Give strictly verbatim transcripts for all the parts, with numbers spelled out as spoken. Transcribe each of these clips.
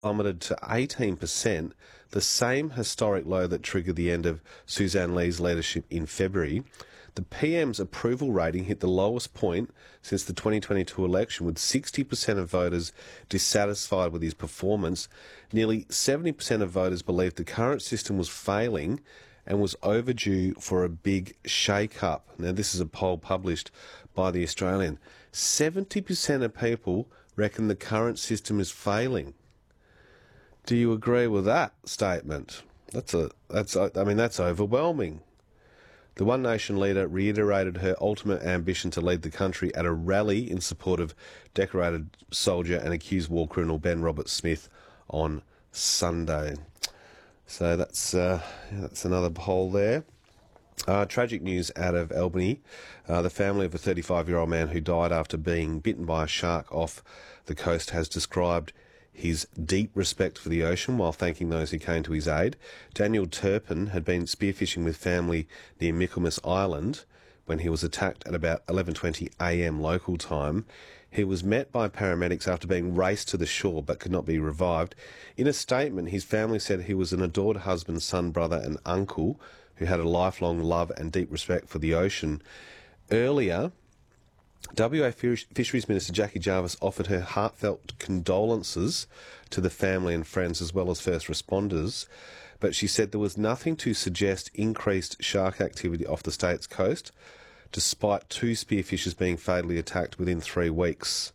plummeted to eighteen percent, the same historic low that triggered the end of Suzanne Lee's leadership in February. The P M's approval rating hit the lowest point since the twenty twenty-two election, with sixty percent of voters dissatisfied with his performance. Nearly seventy percent of voters believed the current system was failing and was overdue for a big shake-up. Now, this is a poll published by The Australian. seventy percent of people reckon the current system is failing. Do you agree with that statement? That's a, that's, I mean, that's overwhelming. The One Nation leader reiterated her ultimate ambition to lead the country at a rally in support of decorated soldier and accused war criminal Ben Roberts-Smith on Sunday. So that's uh, that's another poll there. Uh, tragic news out of Albany. Uh, the family of a thirty-five-year-old man who died after being bitten by a shark off the coast has described his deep respect for the ocean while thanking those who came to his aid. Daniel Turpin had been spearfishing with family near Michaelmas Island when he was attacked at about eleven twenty a m local time. He was met by paramedics after being raced to the shore but could not be revived. In a statement, his family said he was an adored husband, son, brother and uncle who had a lifelong love and deep respect for the ocean. Earlier, W A Fisheries Minister Jackie Jarvis offered her heartfelt condolences to the family and friends as well as first responders, but she said there was nothing to suggest increased shark activity off the state's coast, despite two spearfishers being fatally attacked within three weeks.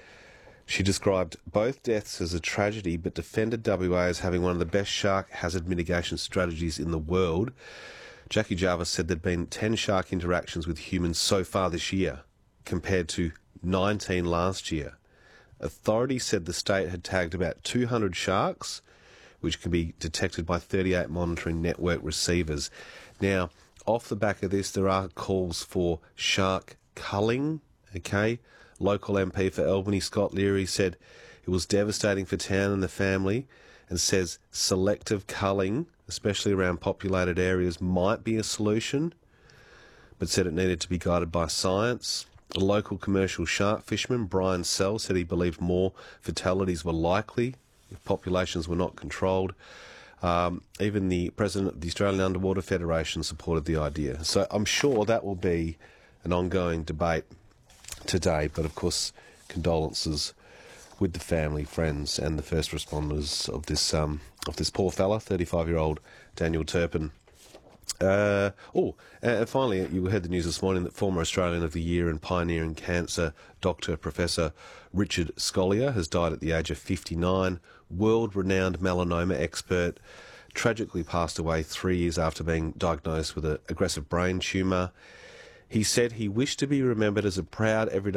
She described both deaths as a tragedy, but defended W A as having one of the best shark hazard mitigation strategies in the world. Jackie Jarvis said there'd been ten shark interactions with humans so far this year, compared to nineteen last year. Authorities said the state had tagged about two hundred sharks, which can be detected by thirty-eight monitoring network receivers. Now, off the back of this, there are calls for shark culling, okay? Local M P for Albany, Scott Leary, said it was devastating for town and the family and says selective culling, especially around populated areas, might be a solution, but said it needed to be guided by science. A local commercial shark fisherman, Brian Sell, said he believed more fatalities were likely if populations were not controlled. Um, even the president of the Australian Underwater Federation supported the idea. So I'm sure that will be an ongoing debate today. But of course, condolences with the family, friends, and the first responders of this um, of this poor fella, thirty-five-year-old Daniel Turpin. Uh, oh, and finally, you heard the news this morning that former Australian of the Year and pioneering cancer doctor, Professor Richard Scolyer, has died at the age of fifty-nine. World-renowned melanoma expert, tragically passed away three years after being diagnosed with an aggressive brain tumour. He said he wished to be remembered as a proud, everyday